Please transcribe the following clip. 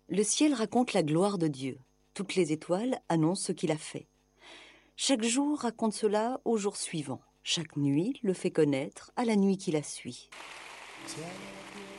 Le ciel raconte la gloire de Dieu. Toutes les étoiles annoncent ce qu'il a fait. Chaque jour raconte cela au jour suivant. Chaque nuit le fait connaître à la nuit qui la suit.